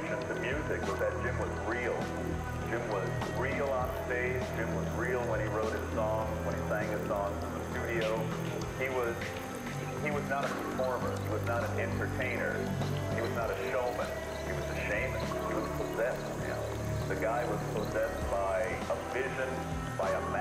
connection to music was that Jim was real. Jim was real on stage. Jim was real when he wrote his songs, when he sang his songs in the studio. He was not a performer. He was not an entertainer. He was not a showman. He was a shaman. He was possessed. You know? The guy was possessed by a vision, by a